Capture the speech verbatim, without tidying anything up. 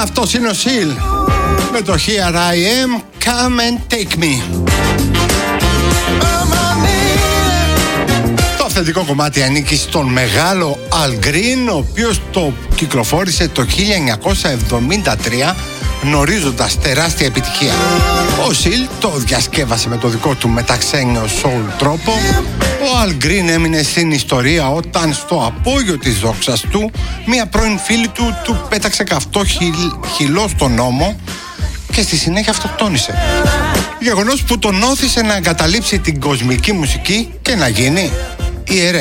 Αυτός είναι ο Seal με το Here I Am, Come and Take Me. Το αυθεντικό κομμάτι ανήκει στον μεγάλο Al Green, ο οποίος το κυκλοφόρησε το χίλια εννιακόσια εβδομήντα τρία, γνωρίζοντας τεράστια επιτυχία. Ο Seal το διασκεύασε με το δικό του μεταξένιο soul τρόπο. Ο Al Green έμεινε στην ιστορία όταν στο απόγειο της δόξας του μία πρώην φίλη του του πέταξε καυτό χιλ, χυλό στον ώμο και στη συνέχεια αυτοκτόνησε. Γεγονός που τον όθησε να εγκαταλείψει την κοσμική μουσική και να γίνει ιερέα.